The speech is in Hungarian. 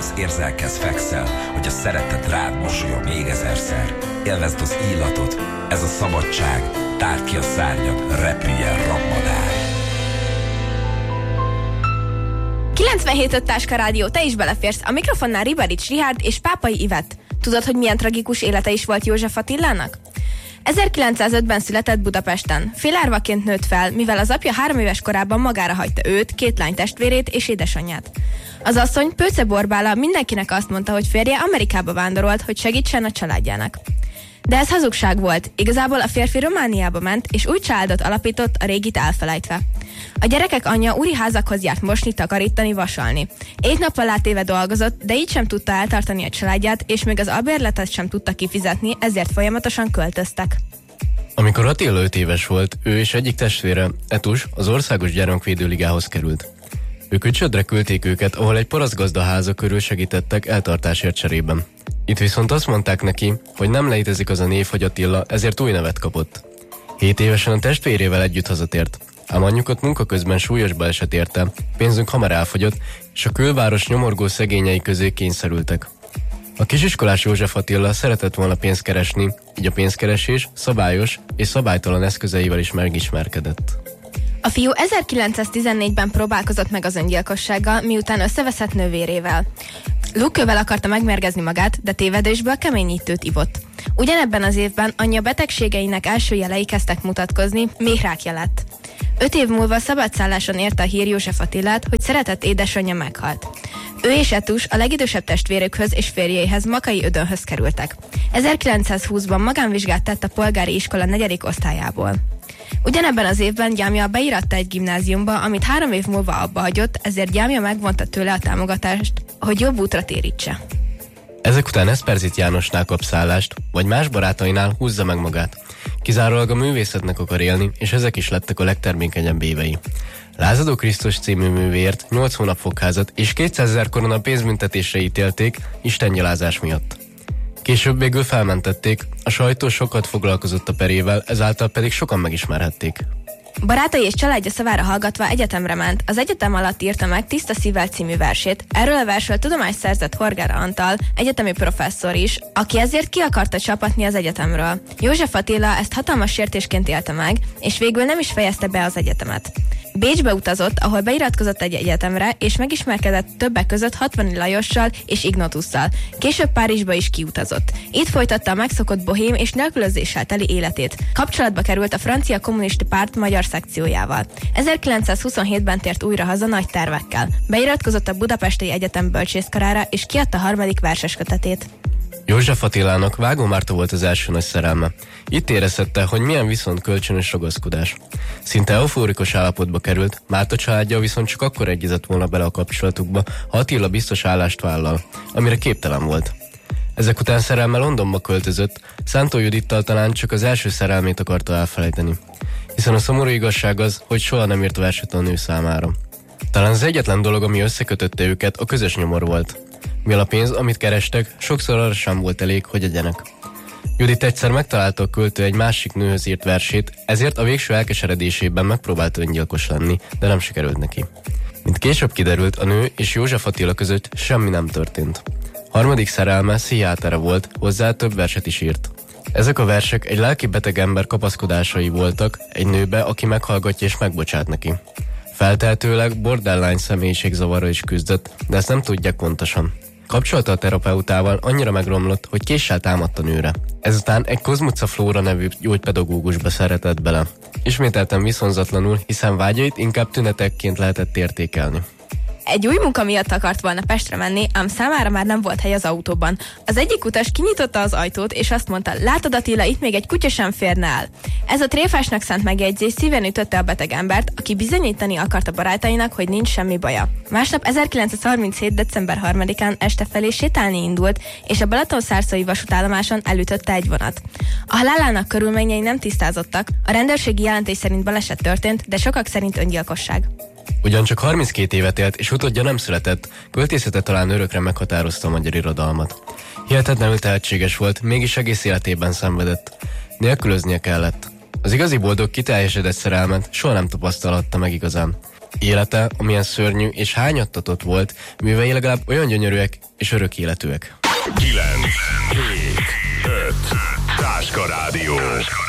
ülsz, érzelkezz, fekszel, hogy a szeretet rád mosolyog még ezerszer. Élvezd az illatot, ez a szabadság, tárd ki a szárnyad, repüljen ramadár. 97.5 Táska Rádió, te is beleférsz. A mikrofonnál Ribarics Richárd és Pápai Ivett. Tudod, hogy milyen tragikus élete is volt József Attilának? 1905-ben született Budapesten. Félárvaként nőtt fel, mivel az apja 3 éves korában magára hagyta őt, 2 lánytestvérét és édesanyját. Az asszony, Pőce Borbála, mindenkinek azt mondta, hogy férje Amerikába vándorolt, hogy segítsen a családjának. De ez hazugság volt. Igazából a férfi Romániába ment, és új családot alapított, a régit elfelejtve. A gyerekek anyja úri házakhoz járt mosni, takarítani, vasalni. 7 nappal átéve dolgozott, de így sem tudta eltartani a családját, és még az albérletet sem tudta kifizetni, ezért folyamatosan költöztek. Amikor Attila 5 éves volt, ő és egyik testvére, Etus, az Országos Gyermekvédőligához került. Ők Ücsödre küldték őket, ahol egy parasztgazdaháza körül segítettek eltartásért cserében. Itt viszont azt mondták neki, hogy nem létezik az a név, hogy Attila, ezért új nevet kapott. 7 évesen a testvérével együtt hazatért, ám anyjukat munka közben súlyos baleset érte, pénzünk hamar elfogyott, és a külváros nyomorgó szegényei közé kényszerültek. A kisiskolás József Attila szeretett volna pénzt keresni, így a pénzkeresés szabályos és szabálytalan eszközeivel is megismerkedett. A fiú 1914-ben próbálkozott meg az öngyilkossággal, miután összeveszett nővérével. Lukkővel akarta megmérgezni magát, de tévedésből keményítőt ivott. Ugyanebben az évben anyja betegségeinek első jelei kezdtek mutatkozni, méhrákja lett. 5 év múlva szabadszálláson érte a hír József Attilát, hogy szeretett édesanyja meghalt. Ő és Etus a legidősebb testvérükhöz és férjéhez, Makai Ödönhöz kerültek. 1920-ban magánvizsgát tett a polgári iskola 4. osztályából. Ugyanebben az évben gyámja beíratta egy gimnáziumba, amit 3 év múlva abba hagyott, ezért gyámja megvonta tőle a támogatást, hogy jobb útra térítse. Ezek után Eszperzit Jánosnál kap szállást, vagy más barátainál húzza meg magát. Kizárólag a művészetnek akar élni, és ezek is lettek a legtermékenyebb évei. Lázadó Krisztus című művéért 8 hónap fogházat és 200 000 korona pénzbüntetésre ítélték istengyalázás miatt. Később végül felmentették, a sajtó sokat foglalkozott a perével, ezáltal pedig sokan megismerhették. Barátai és családja szavára hallgatva egyetemre ment. Az egyetem alatt írta meg Tiszta szívvel című versét. Erről a versről tudomást szerzett Horger Antal, egyetemi professzor is, aki ezért ki akarta csapatni az egyetemről. József Attila ezt hatalmas sértésként élte meg, és végül nem is fejezte be az egyetemet. Bécsbe utazott, ahol beiratkozott egy egyetemre, és megismerkedett többek között Hatvani Lajossal és Ignotusszal. Később Párizsba is kiutazott. Itt folytatta a megszokott bohém és nélkülözéssel teli életét. Kapcsolatba került a francia kommunista párt magyar szekciójával. 1927-ben tért újra haza nagy tervekkel. Beiratkozott a Budapesti Egyetem bölcsészkarára, és kiadta 3. verseskötetét. József Attilának Vágó Márta volt az első nagy szerelme. Itt érezhette, hogy milyen viszont kölcsönös ragaszkodás. Szinte eufórikus állapotba került, Márta családja viszont csak akkor egyezett volna bele a kapcsolatukba, ha Attila biztos állást vállal, amire képtelen volt. Ezek után szerelme Londonba költözött, Szántó Judittal talán csak az első szerelmét akarta elfelejteni. Hiszen a szomorú igazság az, hogy soha nem írt verset a nő számára. Talán az egyetlen dolog, ami összekötötte őket, a közös nyomor volt. Mivel a pénz, amit kerestek, sokszor arra sem volt elég, hogy egyenek. Judit egyszer megtalálta a költő egy másik nőhöz írt versét, ezért a végső elkeseredésében megpróbált öngyilkos lenni, de nem sikerült neki. Mint később kiderült, a nő és József Attila között semmi nem történt. 3. szerelme pszichiátere volt, hozzá több verset is írt. Ezek a versek egy lelki beteg ember kapaszkodásai voltak egy nőbe, aki meghallgatja és megbocsát neki. Feltehetőleg borderline személyiségzavarra is küzdött, de ezt nem tudják pontosan. Kapcsolata a terapeutával annyira megromlott, hogy késsel támadt a nőre. Ezután egy Kozmuca Flóra nevű gyógypedagógusba szeretett bele. Ismételten viszonzatlanul, hiszen vágyait inkább tünetekként lehetett értékelni. Egy új munka miatt akart volna Pestre menni, ám számára már nem volt hely az autóban. Az egyik utas kinyitotta az ajtót, és azt mondta, látod Attila, itt még egy kutya sem férne el. Ez a tréfásnak szánt megjegyzés szíven ütötte a beteg embert, aki bizonyítani akart a barátainak, hogy nincs semmi baja. Másnap 1937. december 3-án este felé sétálni indult, és a Balatonszárszói vasútállomáson elütötte egy vonat. A halálának körülményei nem tisztázottak, a rendőrségi jelentés szerint baleset történt, de sokak szerint öngyilkosság. Ugyancsak 32 évet élt, és utódja nem született, költészete talán örökre meghatározta a magyar irodalmat. Hihetetlenül tehetséges volt, mégis egész életében szenvedett. Nélkülöznie kellett. Az igazi boldog, kiteljesedett szerelmet soha nem tapasztalhatta meg igazán. Élete, amilyen szörnyű és hányattatott volt, művei legalább olyan gyönyörűek és örök életűek. 9, 7, 5, Táska Rádió.